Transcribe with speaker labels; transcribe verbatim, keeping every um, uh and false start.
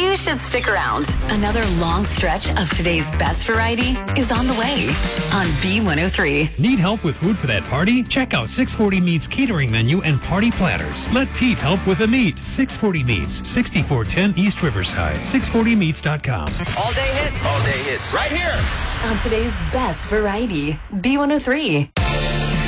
Speaker 1: you should stick around. Another long stretch of today's best variety is on the way on B one oh three.
Speaker 2: Need help with food for that party? Check out six forty Meats catering menu and party platters. Let Pete help with the meat. six forty Meats, sixty-four ten East Riverside. six forty meats dot com.
Speaker 3: All day hits.
Speaker 4: All day hits.
Speaker 3: Right here.
Speaker 1: On today's best variety, B one oh three.